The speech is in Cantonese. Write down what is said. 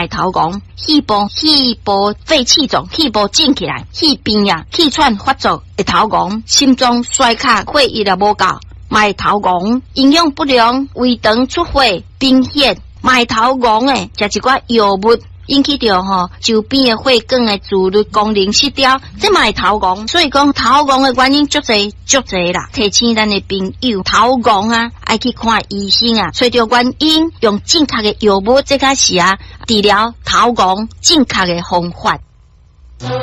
头戆，肺部肺气肿，肺部肿起来，气变呀，气喘发作会头戆，心脏衰卡，血液也无够，会头戆，营养不良，胃肠出血，贫血，会头戆诶，食一寡药物。引起到周边的血管的自律功能失调，这嘛会头戆。所以讲头戆的原因足侪啦。提醒咱的朋友，头戆啊，爱去看医生啊，找到原因，用正确的药物，这个是治疗头戆正确的方法。